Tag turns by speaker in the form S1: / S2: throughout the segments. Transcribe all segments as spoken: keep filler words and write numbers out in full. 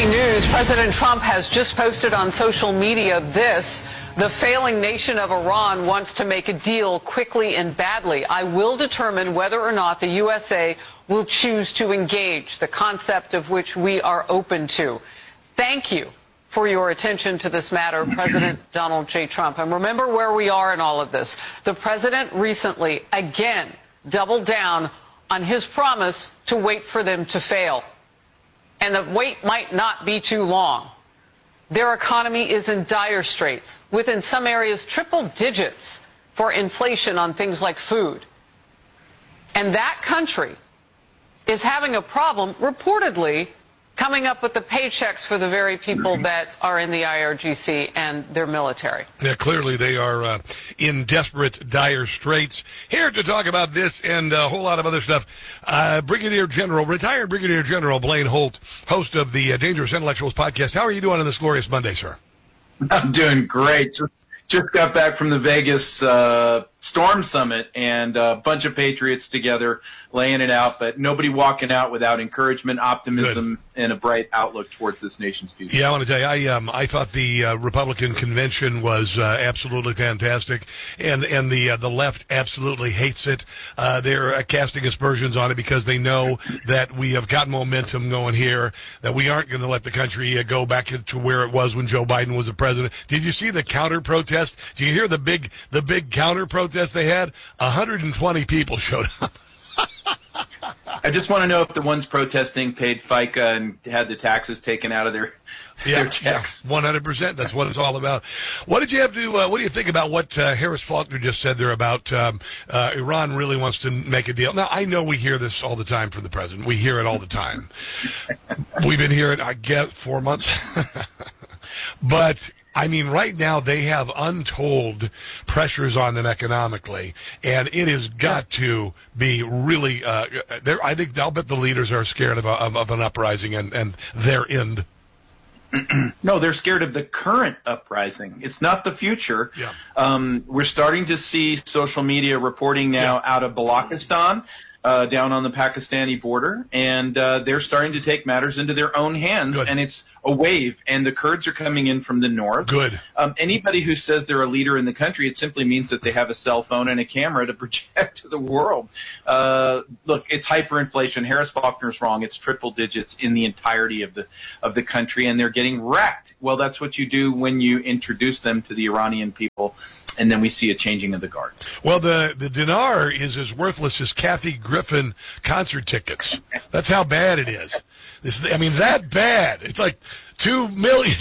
S1: Breaking news, President Trump has just posted on social media this: the failing nation of Iran wants to make a deal quickly and badly. I will determine whether or not the U S A will choose to engage, the concept of which we are open to. Thank you for your attention to this matter, President Donald J. Trump. And remember where we are in all of this. The president recently, again, doubled down on his promise to wait for them to fail. And the wait might not be too long. Their economy is in dire straits, with in some areas triple digits for inflation on things like food. And that country is having a problem, reportedly, coming up with the paychecks for the very people that are in the I R G C and their military.
S2: Yeah, clearly they are uh, in desperate, dire straits. Here to talk about this and a whole lot of other stuff, uh, Brigadier General, retired Brigadier General Blaine Holt, host of the uh, Dangerous Intellectuals podcast. How are you doing on this glorious Monday, sir?
S3: I'm doing great. Just, just got back from the Vegas uh, Storm Summit, and a bunch of patriots together laying it out, but nobody walking out without encouragement, optimism, Good. and a bright outlook towards this nation's future.
S2: Yeah, I want to tell you, I um, I thought the uh, Republican convention was uh, absolutely fantastic, and and the uh, the left absolutely hates it. Uh, they're uh, casting aspersions on it because they know that we have got momentum going here, that we aren't going to let the country uh, go back to where it was when Joe Biden was the president. Did you see the counter protest? Did you hear the big the big counter protest they had? one hundred twenty people showed up.
S3: I just want to know if the ones protesting paid FICA and had the taxes taken out of their
S2: yeah,
S3: their checks.
S2: Yeah, one hundred percent. That's what it's all about. What did you have to? Uh, what do you think about what uh, Harris Faulkner just said there about um, uh, Iran really wants to make a deal? Now, I know we hear this all the time from the president. We hear it all the time. We've been hearing it, I guess, four months. But I mean, right now they have untold pressures on them economically, and it has got to be really. Uh, I think I'll bet the leaders are scared of, a, of, of an uprising and, and their end.
S3: No, they're scared of the current uprising. It's not the future.
S2: Yeah.
S3: Um, we're starting to see social media reporting now yeah. out of Balochistan. Uh, down on the Pakistani border, and uh, they're starting to take matters into their own hands,
S2: Good.
S3: and it's a wave, and the Kurds are coming in from the north.
S2: Good.
S3: Um, anybody who says they're a leader in the country, it simply means that they have a cell phone and a camera to project to the world. Uh, look, it's hyperinflation. Harris Faulkner's wrong. It's triple digits in the entirety of the of the country, and they're getting wrecked. Well, that's what you do when you introduce them to the Iranian people, and then we see a changing of the guard.
S2: Well, the, the dinar is as worthless as Kathy Griffin concert tickets. That's how bad it is. This, I mean, that bad. It's like two million.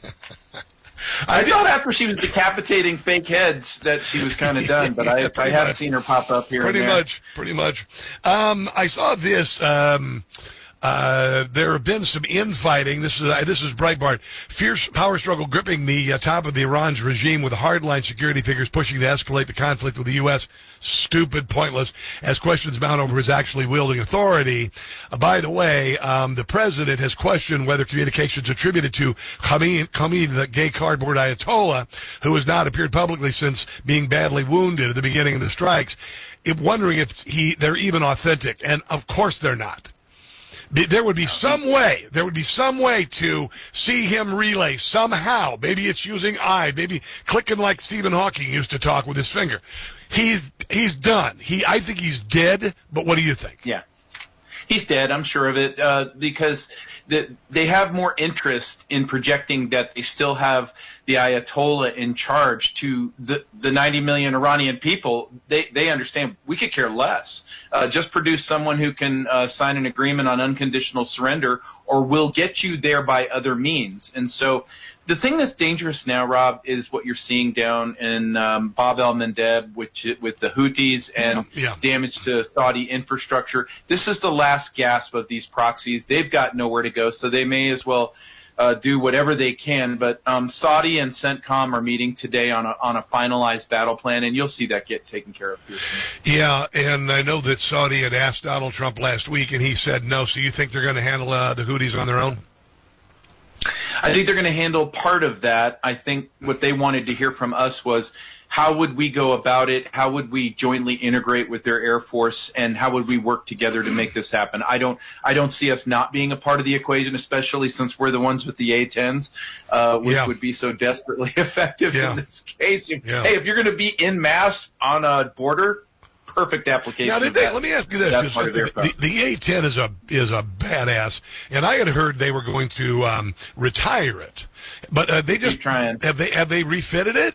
S3: I, I thought after she was decapitating fake heads that she was kind of done, but I,
S2: yeah,
S3: I haven't
S2: much.
S3: seen her pop up here.
S2: Pretty
S3: and there.
S2: much, pretty much. Um, I saw this. Um, Uh, there have been some infighting. This is uh, this is Breitbart. Fierce power struggle gripping the uh, top of the Iran's regime, with hardline security figures pushing to escalate the conflict with the U S. Stupid, pointless, as questions mount over his actually wielding authority. Uh, by the way, um, the president has questioned whether communications attributed to Khomeini, Khomeini, the gay cardboard Ayatollah, who has not appeared publicly since being badly wounded at the beginning of the strikes, if wondering if he they're even authentic. And of course they're not. There would be some way, there would be some way to see him relay somehow. Maybe it's using I, maybe clicking like Stephen Hawking used to talk with his finger. He's, he's done. He, I think he's dead, but what do you think?
S3: Yeah. He's dead, I'm sure of it, uh, because the, they have more interest in projecting that they still have the Ayatollah in charge to the, the ninety million Iranian people. They, they understand we could care less. Uh, just produce someone who can uh, sign an agreement on unconditional surrender, or we'll get you there by other means. And so the thing that's dangerous now, Rob, is what you're seeing down in um, Bab el-Mandeb, which with the Houthis and
S2: yeah, yeah.
S3: damage to Saudi infrastructure. This is the last gasp of these proxies. They've got nowhere to go, so they may as well uh, do whatever they can. But um, Saudi and CENTCOM are meeting today on a, on a finalized battle plan, and you'll see that get taken care of here soon.
S2: Yeah, and I know that Saudi had asked Donald Trump last week, and he said no. So you think they're going to handle uh, the Houthis on their own?
S3: I think they're going to handle part of that. I think what they wanted to hear from us was, how would we go about it? How would we jointly integrate with their Air Force, and how would we work together to make this happen? I don't, I don't see us not being a part of the equation, especially since we're the ones with the A tens, uh, which
S2: yeah.
S3: would be so desperately effective
S2: yeah.
S3: in this case.
S2: Yeah.
S3: Hey, if you're going to be in mass on a border, perfect application.
S2: Now, did they, let me ask you this: the, the, the A ten is a is a badass, and I had heard they were going to um, retire it, but uh, they just
S3: Keep trying.
S2: have they have they refitted it?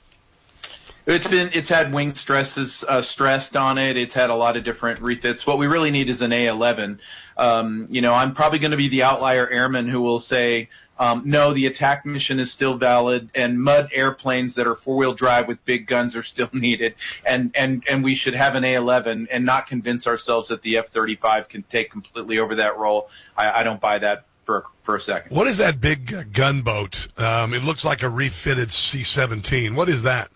S3: It's been it's had wing stresses uh, stressed on it. It's had a lot of different refits. What we really need is an A eleven. Um, you know, I'm probably going to be the outlier airman who will say, um, no, the attack mission is still valid, and mud airplanes that are four-wheel drive with big guns are still needed, and and and we should have an A eleven and not convince ourselves that the F thirty-five can take completely over that role. I, I don't buy that for for a second.
S2: What is that big uh, gunboat? Um, it looks like a refitted C seventeen. What is that?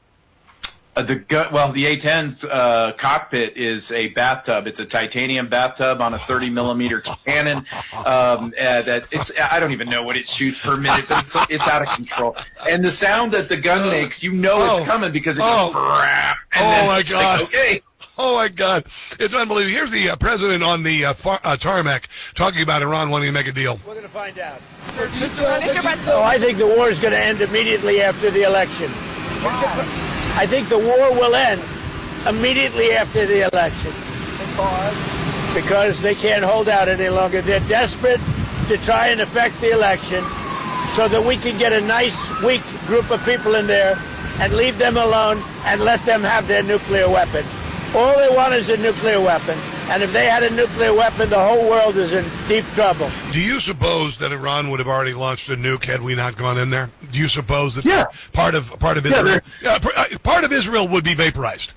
S3: Uh, the gu- well, the A ten's uh, cockpit is a bathtub. It's a titanium bathtub on a thirty millimeter cannon. Um, uh, that it's I don't even know what it shoots per minute, but it's it's out of control. And the sound that the gun makes, you know
S2: oh.
S3: it's coming because it
S2: oh.
S3: goes. Brrrr, and
S2: oh
S3: then
S2: my
S3: it's
S2: God!
S3: Like, okay.
S2: Oh my God! It's unbelievable. Here's the uh, president on the uh, far, uh, tarmac talking about Iran wanting to make a deal.
S4: We're going to find out.
S5: Mister President.
S4: Oh, I think the war is going to end immediately after the election.
S5: Wow.
S4: I think the war will end immediately after the election.
S5: Because?
S4: Because they can't hold out any longer. They're desperate to try and affect the election so that we can get a nice, weak group of people in there and leave them alone and let them have their nuclear weapon. All they want is a nuclear weapon. And if they had a nuclear weapon, the whole world is in deep trouble.
S2: Do you suppose that Iran would have already launched a nuke had we not gone in there? Do you suppose that
S3: yeah.
S2: part of part of Israel, yeah, uh, part of Israel would be vaporized?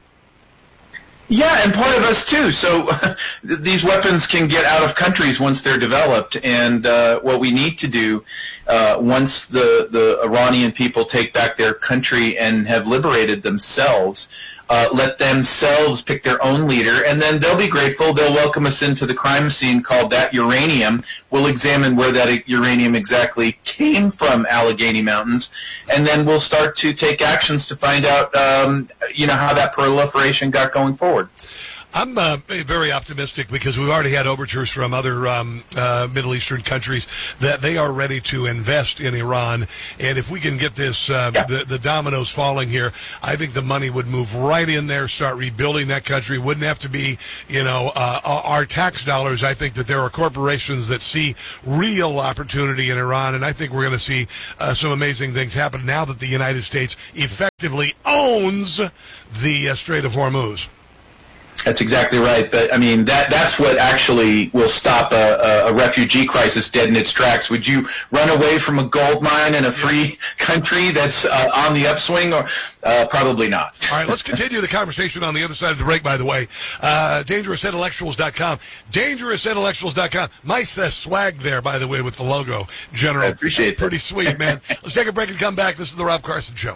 S3: Yeah, and part of us too. So these weapons can get out of countries once they're developed, and uh, what we need to do uh, once the the Iranian people take back their country and have liberated themselves. Uh, let themselves pick their own leader, and then they'll be grateful. They'll welcome us into the crime scene called that uranium. We'll examine where that uranium exactly came from, Allegheny Mountains, and then we'll start to take actions to find out, um, you know, how that proliferation got going forward.
S2: I'm uh, very optimistic because we've already had overtures from other um, uh, Middle Eastern countries that they are ready to invest in Iran. And if we can get this, uh,
S3: yeah.
S2: the, the dominoes falling here, I think the money would move right in there, start rebuilding that country. Wouldn't have to be, you know, uh, our tax dollars. I think that there are corporations that see real opportunity in Iran, and I think we're going to see uh, some amazing things happen now that the United States effectively owns the uh, Strait of Hormuz.
S3: That's exactly right. But I mean, that that's what actually will stop a, a, a refugee crisis dead in its tracks. Would you run away from a gold mine in a free country that's uh, on the upswing? Or uh, probably not.
S2: All right, let's continue the conversation on the other side of the break, by the way. Uh, dangerous intellectuals dot com. dangerous intellectuals dot com. Nice uh, swag there, by the way, with the logo, General.
S3: I appreciate that.
S2: Pretty sweet, man. Let's take a break and come back. This is the Rob Carson Show.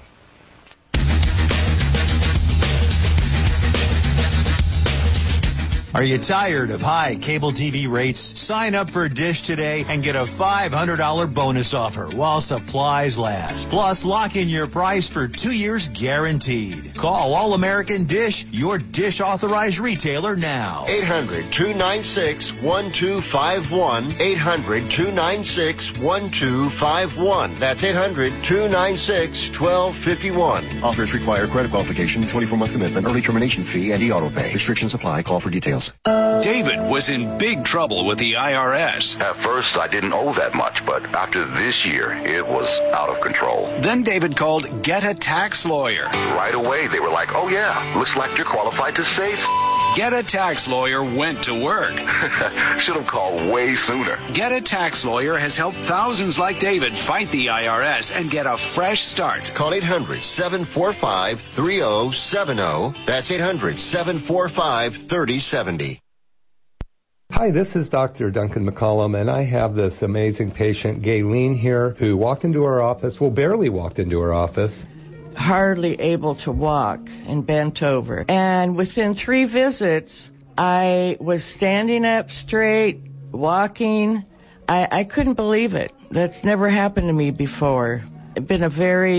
S6: Are you tired of high cable T V rates? Sign up for Dish today and get a five hundred dollars bonus offer while supplies last. Plus, lock in your price for two years guaranteed. Call All American Dish, your Dish authorized retailer now.
S7: eight hundred, two nine six, one two five one. eight hundred, two nine six, one two five one. That's eight hundred, two nine six, one two five one. Offers require credit qualification, twenty-four month commitment, early termination fee, and e-auto pay. Restrictions apply. Call for details.
S8: David was in big trouble with the I R S.
S9: At first, I didn't owe that much, but after this year, it was out of control.
S8: Then David called Get a Tax Lawyer.
S9: Right away, they were like, oh yeah, looks like you're qualified to save.
S8: Get a Tax Lawyer went to work.
S9: Should have called way sooner.
S8: Get a Tax Lawyer has helped thousands like David fight the I R S and get a fresh start.
S7: Call eight hundred, seven four five, three oh seven oh. That's eight hundred, seven four five, three oh seven oh.
S10: Hi, this is Doctor Duncan McCollum, and I have this amazing patient, Gayleen, here, who walked into our office, well, barely walked into our office.
S11: Hardly able to walk and bent over. And within three visits, I was standing up straight, walking. I, I couldn't believe it. That's never happened to me before. It's been a very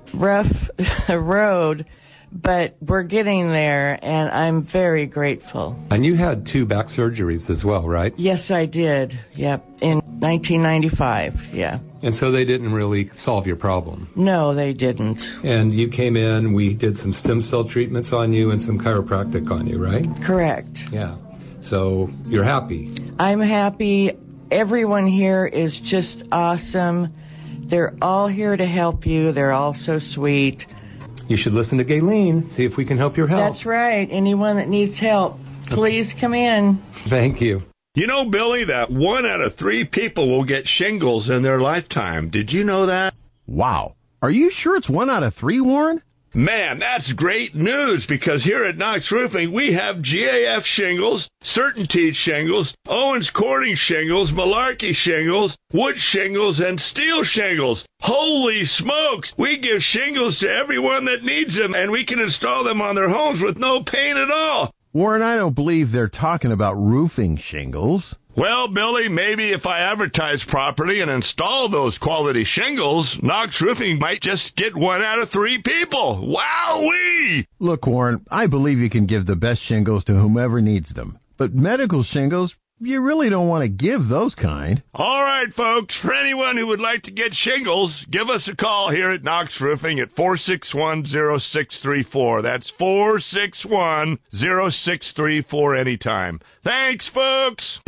S11: rough road, but we're getting there, and I'm very grateful.
S10: And you had two back surgeries as well, right?
S11: Yes, I did. Yep, in nineteen ninety-five, yeah.
S10: And so they didn't really solve your problem?
S11: No, they didn't.
S10: And you came in, we did some stem cell treatments on you and some chiropractic on you, right?
S11: Correct.
S10: Yeah. So you're happy?
S11: I'm happy. Everyone here is just awesome. They're all here to help you. They're all so sweet.
S10: You should listen to Gayleen, see if we can help your health.
S11: That's right. Anyone that needs help, please come in.
S10: Thank you.
S12: You know, Billy, that one out of three people will get shingles in their lifetime. Did you know that?
S13: Wow. Are you sure it's one out of three, Warren?
S12: Man, that's great news, because here at Knox Roofing, we have G A F shingles, Certainty shingles, Owens Corning shingles, Malarkey shingles, wood shingles, and steel shingles. Holy smokes! We give shingles to everyone that needs them, and we can install them on their homes with no pain at all.
S13: Warren, I don't believe they're talking about roofing shingles.
S12: Well, Billy, maybe if I advertise properly and install those quality shingles, Knox Roofing might just get one out of three people. Wowee!
S13: Look, Warren, I believe you can give the best shingles to whomever needs them. But medical shingles, you really don't want to give those kind.
S12: All right, folks, for anyone who would like to get shingles, give us a call here at Knox Roofing at four six one, zero six three four. That's four six one, zero six three four anytime. Thanks, folks!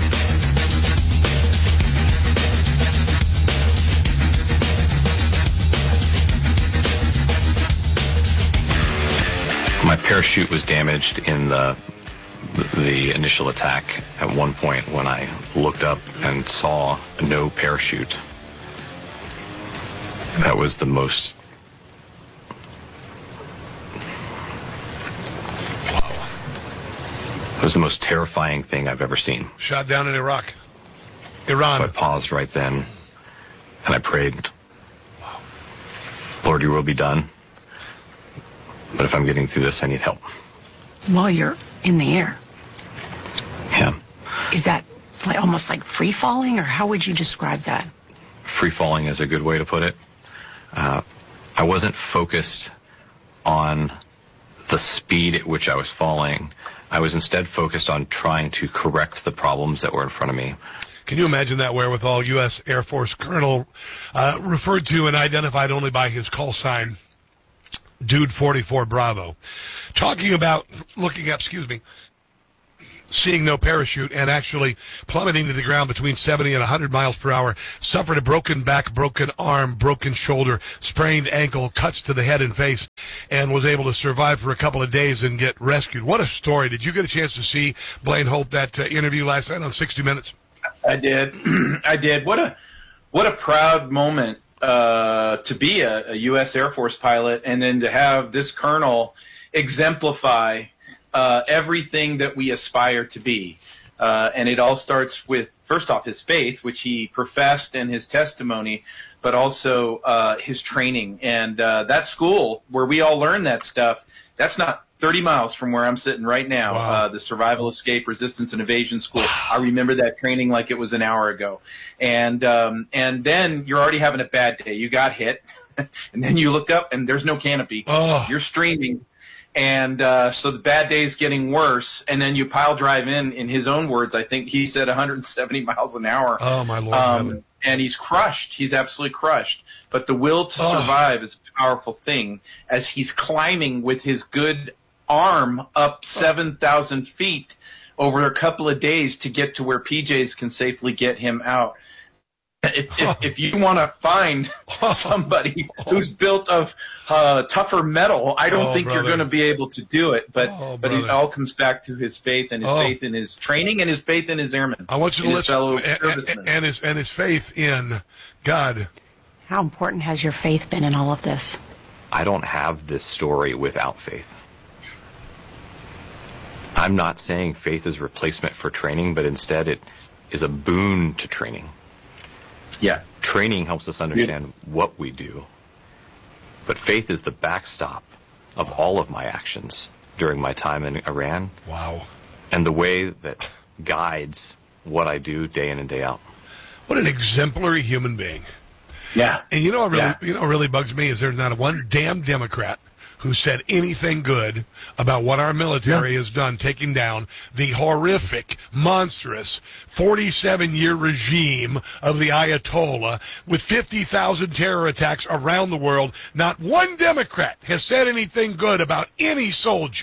S14: My parachute was damaged in the the initial attack at one point when I looked up and saw no parachute. That was the most... Wow. It was the most terrifying thing I've ever seen.
S2: Shot down in Iraq. Iran.
S14: So I paused right then, and I prayed, Lord, your will be done. But if I'm getting through this, I need help.
S15: While you're in the air?
S14: Yeah.
S15: Is that like almost like free falling, or how would you describe that?
S14: Free falling is a good way to put it. Uh, I wasn't focused on the speed at which I was falling. I was instead focused on trying to correct the problems that were in front of me.
S2: Can you imagine that wherewithal? U S Air Force Colonel uh, referred to and identified only by his call sign, Dude forty-four Bravo, talking about looking up, excuse me, seeing no parachute and actually plummeting to the ground between seventy and one hundred miles per hour, suffered a broken back, broken arm, broken shoulder, sprained ankle, cuts to the head and face, and was able to survive for a couple of days and get rescued. What a story. Did you get a chance to see Blaine Holt, that uh, interview last night on sixty minutes?
S3: I did. I did. What a what a proud moment. Uh, to be a, a U S Air Force pilot, and then to have this colonel exemplify uh, everything that we aspire to be. Uh, and it all starts with, first off, his faith, which he professed in his testimony, but also uh, his training. And uh, that school where we all learn that stuff, that's not thirty miles from where I'm sitting right now, wow. uh, the Survival, Escape, Resistance, and Evasion School. I remember that training like it was an hour ago. And um, and then you're already having a bad day. You got hit, and then you look up, and there's no canopy.
S2: Oh.
S3: You're streaming. And uh, so the bad day is getting worse, and then you pile drive in, in his own words, I think he said one hundred seventy miles an hour.
S2: Oh, my Lord.
S3: Um, and he's crushed. He's absolutely crushed. But the will to
S2: oh. survive
S3: is a powerful thing as he's climbing with his good arm up seven thousand feet over a couple of days to get to where P Js can safely get him out. If, if, if you want to find somebody who's built of uh, tougher metal, I don't
S2: oh,
S3: think
S2: brother.
S3: you're going to be able to do it. But
S2: oh,
S3: but it all comes back to his faith and his
S2: oh.
S3: faith in his training and his faith in his airmen.
S2: I want you to listen.
S3: Fellow
S2: and, and, and his and his faith in God.
S15: How important has your faith been in all of this?
S14: I don't have this story without faith. I'm not saying faith is a replacement for training, but instead it is a boon to training.
S3: Yeah.
S14: Training helps us understand yeah. what we do, but faith is the backstop of all of my actions during my time in Iran.
S2: Wow.
S14: And the way that guides what I do day in and day out.
S2: What an exemplary human being.
S3: Yeah.
S2: And you know what really,
S3: Yeah.
S2: you know what really bugs me is there's not one damn Democrat who said anything good about what our military yeah. has done, taking down the horrific, monstrous, forty-seven-year regime of the Ayatollah with fifty thousand terror attacks around the world. Not one Democrat has said anything good about any soldier.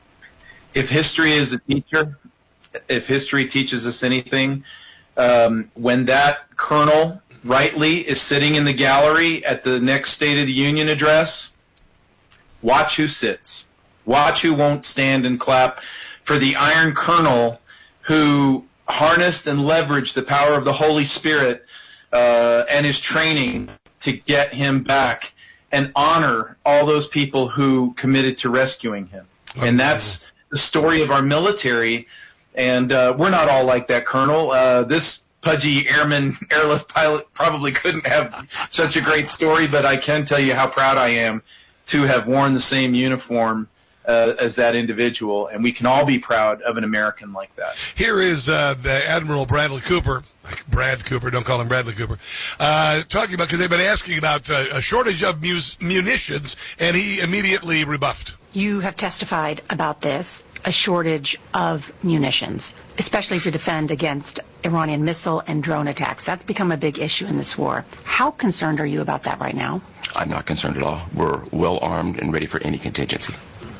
S3: If history is a teacher, if history teaches us anything, um, when that colonel rightly is sitting in the gallery at the next State of the Union address, watch who sits. Watch who won't stand and clap for the Iron Colonel who harnessed and leveraged the power of the Holy Spirit uh, and his training to get him back, and honor all those people who committed to rescuing him. And that's the story of our military, and uh, we're not all like that colonel. Uh, this pudgy airman airlift pilot probably couldn't have such a great story, but I can tell you how proud I am to have worn the same uniform uh, as that individual, and we can all be proud of an American like that.
S2: Here is uh, the Admiral Bradley Cooper, Brad Cooper, don't call him Bradley Cooper, uh, talking about, because they've been asking about uh, a shortage of mus- munitions, and he immediately rebuffed.
S15: You have testified about this, a shortage of munitions, especially to defend against Iranian missile and drone attacks. That's become a big issue in this war. How concerned are you about that right now?
S16: I'm not concerned at all. We're well armed and ready for any contingency.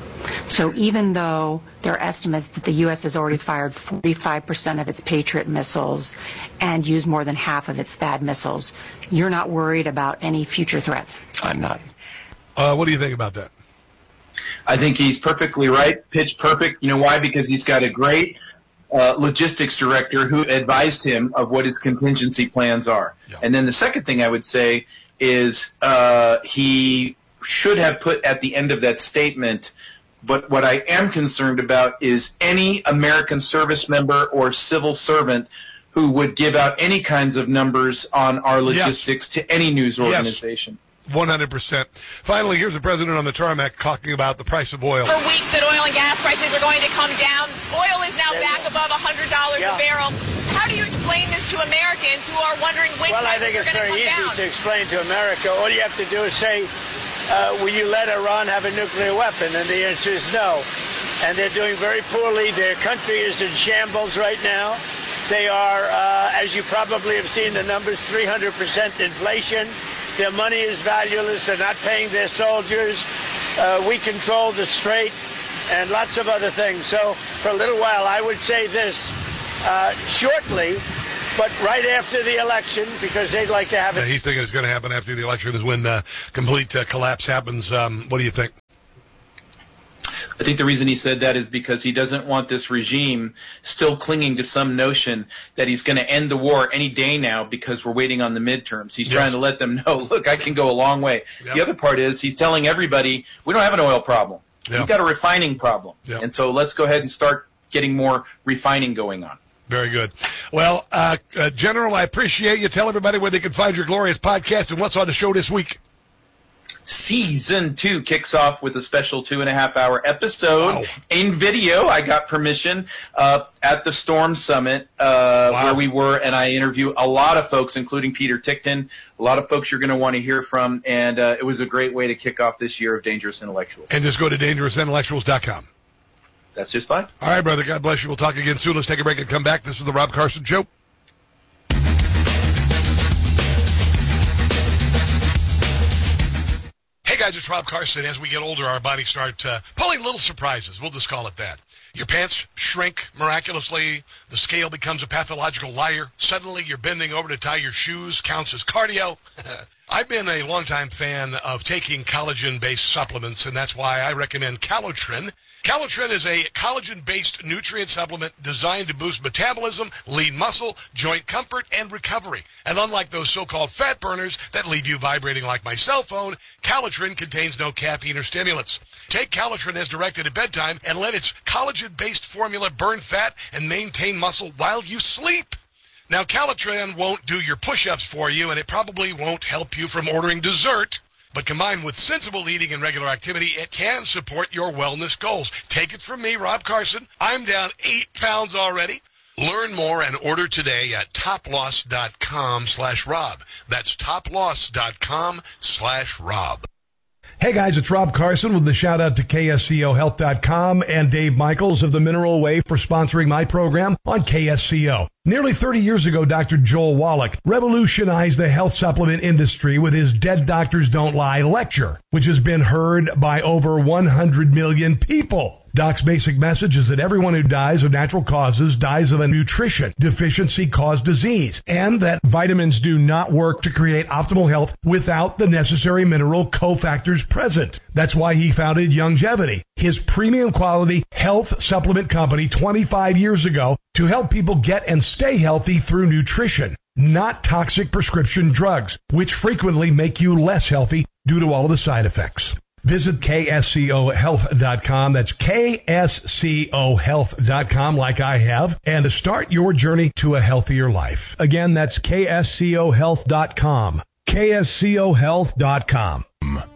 S15: So even though there are estimates that the U S has already fired forty-five percent of its Patriot missiles and used more than half of its THAAD missiles, you're not worried about any future threats?
S16: I'm not.
S2: Uh, what do you think about that?
S3: I think he's perfectly right, pitch perfect. You know why? Because he's got a great uh, logistics director who advised him of what his contingency plans are. Yeah. And then the second thing I would say is uh, he should have put at the end of that statement, but what I am concerned about is any American service member or civil servant who would give out any kinds of numbers on our logistics yes. to any news organization.
S2: Yes. one hundred percent. Finally, here's the president on the tarmac talking about the price of oil.
S5: For weeks that oil and gas prices are going to come down. Oil is now back above one hundred dollars yeah. a barrel. How do you explain this to Americans who are wondering when
S4: well,
S5: prices are going to come down?
S4: Well, I think it's very easy to explain to America. All you have to do is say, uh, will you let Iran have a nuclear weapon? And the answer is no. And they're doing very poorly. Their country is in shambles right now. They are, uh, as you probably have seen the numbers, three hundred percent inflation. Their money is valueless. They're not paying their soldiers. Uh, we control the Strait and lots of other things. So for a little while, I would say this uh, shortly, but right after the election, because they'd like to have it.
S2: Yeah, he's thinking it's going to happen after the election is when uh, complete uh, collapse happens. Um, what do you think?
S3: I think the reason he said that is because he doesn't want this regime still clinging to some notion that he's going to end the war any day now because we're waiting on the midterms. He's yes. trying to let them know, look, I can go a long way. Yep. The other part is he's telling everybody we don't have an oil problem. Yep. We've got a refining problem. Yep. And so let's go ahead and start getting more refining going on.
S2: Very good. Well, uh, uh, General, I appreciate you. Tell everybody where they can find your glorious podcast and what's on the show this week.
S3: Season two kicks off with a special two and a half hour episode wow. in video. I got permission uh, at the Storm Summit uh, wow. where we were, and I interview a lot of folks, including Peter Tickton, a lot of folks you're going to want to hear from, and uh, it was a great way to kick off this year of Dangerous Intellectuals.
S2: And just go to dangerous intellectuals dot com.
S3: That's just fine.
S2: All right, brother. God bless you. We'll talk again soon. Let's take a break and come back. This is the Rob Carson Show. Hey guys, it's Rob Carson. As we get older, our bodies start uh, pulling little surprises. We'll just call it that. Your pants shrink miraculously. The scale becomes a pathological liar. Suddenly, you're bending over to tie your shoes. Counts as cardio. I've been a longtime fan of taking collagen-based supplements, and that's why I recommend Calotren. Calotren is a collagen-based nutrient supplement designed to boost metabolism, lean muscle, joint comfort, and recovery. And unlike those so-called fat burners that leave you vibrating like my cell phone, Calotren contains no caffeine or stimulants. Take Calotren as directed at bedtime and let its collagen-based formula burn fat and maintain muscle while you sleep. Now, Calotren won't do your push-ups for you, and it probably won't help you from ordering dessert. But combined with sensible eating and regular activity, it can support your wellness goals. Take it from me, Rob Carson. I'm down eight pounds already. Learn more and order today at toploss.com slash Rob. That's toploss.com slash Rob.
S17: Hey guys, it's Rob Carson with the shout out to K S C O health dot com and Dave Michaels of the Mineral Way for sponsoring my program on K S C O. Nearly thirty years ago, Doctor Joel Wallach revolutionized the health supplement industry with his Dead Doctors Don't Lie lecture, which has been heard by over one hundred million people. Doc's basic message is that everyone who dies of natural causes dies of a nutrition deficiency caused disease, and that vitamins do not work to create optimal health without the necessary mineral cofactors present. That's why he founded Youngevity, his premium quality health supplement company twenty-five years ago, to help people get and stay healthy through nutrition, not toxic prescription drugs, which frequently make you less healthy due to all of the side effects. Visit K S C O health dot com. That's K S C O health dot com, like I have, and to start your journey to a healthier life. Again, that's K S C O health dot com. K S C O health dot com.